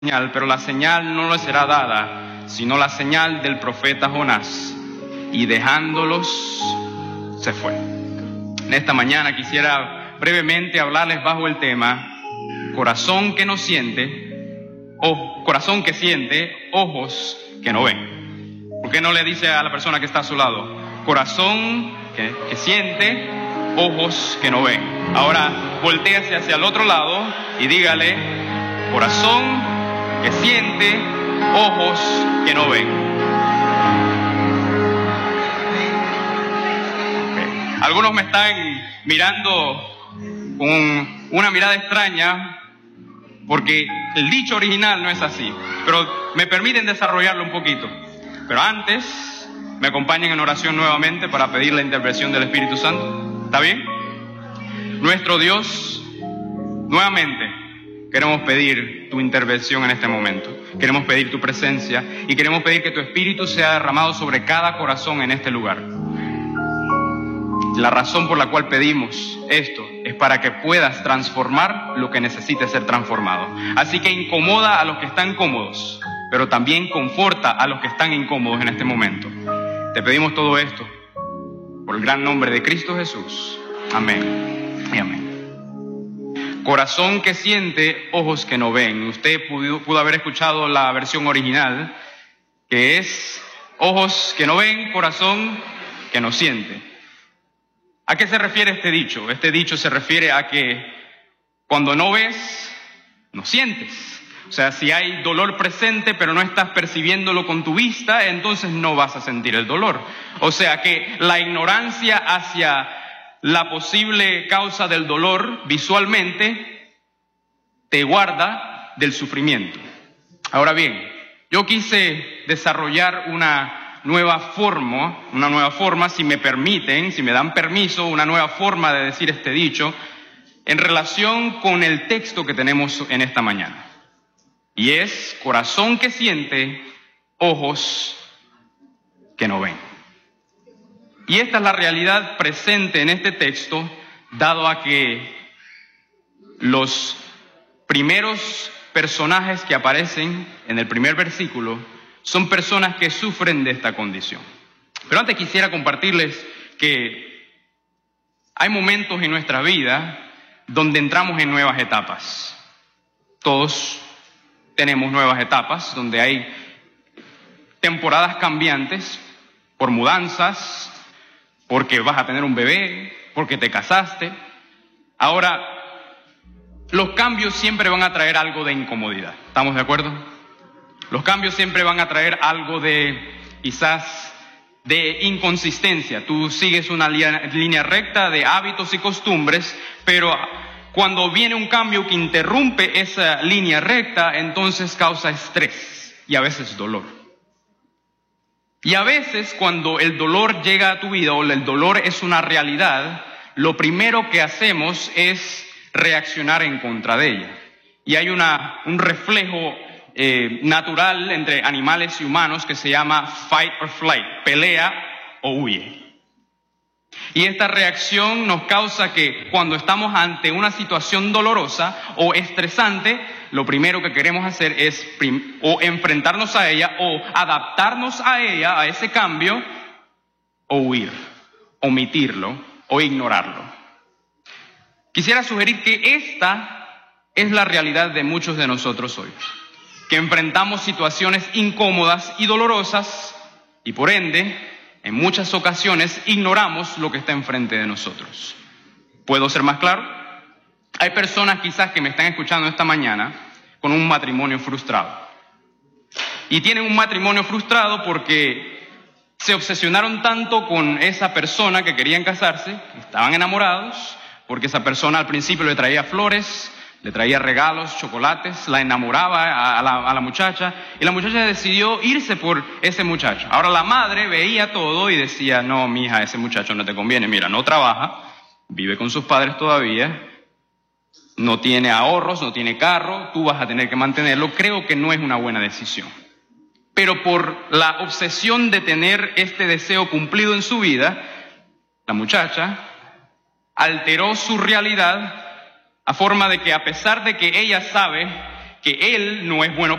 señal, pero la señal no le será dada, sino la señal del profeta Jonás. Y dejándolos, se fue. En esta mañana quisiera brevemente hablarles bajo el tema corazón que no siente, o corazón que siente, ojos que no ven. ¿Por qué no le dice a la persona que está a su lado? Corazón que siente, ojos que no ven. Ahora voltéase hacia el otro lado y dígale: corazón que siente, ojos que no ven. Okay. Algunos me están mirando con una mirada extraña porque el dicho original no es así, pero me permiten desarrollarlo un poquito. Pero antes, me acompañan en oración nuevamente para pedir la intervención del Espíritu Santo. ¿Está bien? Nuestro Dios, nuevamente queremos pedir tu intervención en este momento. Queremos pedir tu presencia y queremos pedir que tu Espíritu sea derramado sobre cada corazón en este lugar. La razón por la cual pedimos esto es para que puedas transformar lo que necesite ser transformado. Así que incomoda a los que están cómodos, pero también conforta a los que están incómodos en este momento. Te pedimos todo esto por el gran nombre de Cristo Jesús. Amén y amén. Corazón que siente, ojos que no ven. Usted pudo haber escuchado la versión original, que es ojos que no ven, corazón que no siente. ¿A qué se refiere este dicho? Este dicho se refiere a que cuando no ves, no sientes. O sea, si hay dolor presente pero no estás percibiéndolo con tu vista, entonces no vas a sentir el dolor. O sea que la ignorancia hacia la posible causa del dolor visualmente te guarda del sufrimiento. Ahora bien, yo quise desarrollar una nueva forma, si me permiten, si me dan permiso, una nueva forma de decir este dicho en relación con el texto que tenemos en esta mañana. Y es corazón que siente, ojos que no ven. Y esta es la realidad presente en este texto, dado a que los primeros personajes que aparecen en el primer versículo son personas que sufren de esta condición. Pero antes quisiera compartirles que hay momentos en nuestra vida donde entramos en nuevas etapas. Todos tenemos nuevas etapas donde hay temporadas cambiantes por mudanzas, porque vas a tener un bebé, porque te casaste. Ahora, los cambios siempre van a traer algo de incomodidad. ¿Estamos de acuerdo? Los cambios siempre van a traer algo de, quizás, de inconsistencia. Tú sigues una línea recta de hábitos y costumbres, pero cuando viene un cambio que interrumpe esa línea recta, entonces causa estrés y a veces dolor. Y a veces cuando el dolor llega a tu vida o el dolor es una realidad, lo primero que hacemos es reaccionar en contra de ella. Y hay un reflejo natural entre animales y humanos que se llama fight or flight, pelea o huye. Y esta reacción nos causa que cuando estamos ante una situación dolorosa o estresante, lo primero que queremos hacer es o enfrentarnos a ella o adaptarnos a ella, a ese cambio, o huir, omitirlo o ignorarlo. Quisiera sugerir que esta es la realidad de muchos de nosotros hoy, que enfrentamos situaciones incómodas y dolorosas y por ende, en muchas ocasiones ignoramos lo que está enfrente de nosotros. ¿Puedo ser más claro? Hay personas quizás que me están escuchando esta mañana con un matrimonio frustrado. Y tienen un matrimonio frustrado porque se obsesionaron tanto con esa persona que querían casarse, estaban enamorados, porque esa persona al principio le traía flores, le traía regalos, chocolates, la enamoraba a la muchacha y la muchacha decidió irse por ese muchacho. Ahora la madre veía todo y decía: no, mija, ese muchacho no te conviene, mira, no trabaja, vive con sus padres todavía, no tiene ahorros, no tiene carro, tú vas a tener que mantenerlo, creo que no es una buena decisión. Pero por la obsesión de tener este deseo cumplido en su vida, la muchacha alteró su realidad a forma de que, a pesar de que ella sabe que él no es bueno